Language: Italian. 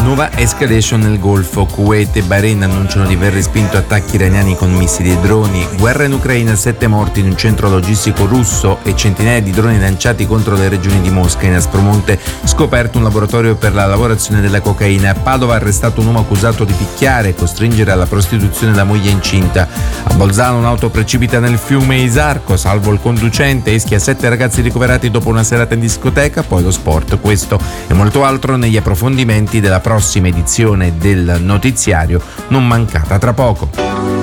Nuova escalation nel Golfo. Kuwait e Bahrain annunciano di aver respinto attacchi iraniani con missili e droni. Guerra in Ucraina, 7 morti in un centro logistico russo e centinaia di droni lanciati contro le regioni di Mosca. In Aspromonte scoperto un laboratorio per la lavorazione della cocaina. A Padova arrestato un uomo accusato di picchiare e costringere alla prostituzione la moglie incinta. A Bolzano un'auto precipita nel fiume Isarco, salvo il conducente. Ischia, 7 ragazzi ricoverati dopo una serata in discoteca. Poi lo sport, questo e molto altro negli approfondimenti della prossima edizione del notiziario, non mancata tra poco.